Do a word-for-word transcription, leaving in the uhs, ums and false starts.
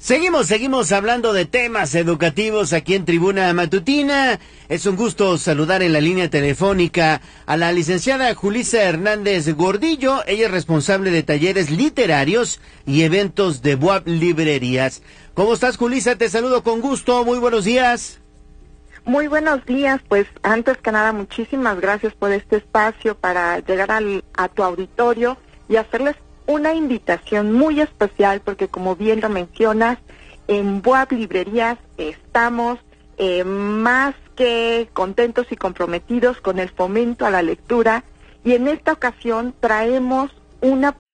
Seguimos, seguimos hablando de temas educativos aquí en Tribuna Matutina. Es un gusto saludar en la línea telefónica a la licenciada Julissa Hernández Gordillo. Ella es responsable de talleres literarios y eventos de B U A P Librerías. ¿Cómo estás, Julissa? Te saludo con gusto. Muy buenos días. Muy buenos días. Pues antes que nada, muchísimas gracias por este espacio para llegar al, a tu auditorio y hacerles una invitación muy especial, porque como bien lo mencionas, en B U A P Librerías estamos eh, más que contentos y comprometidos con el fomento a la lectura, y en esta ocasión traemos una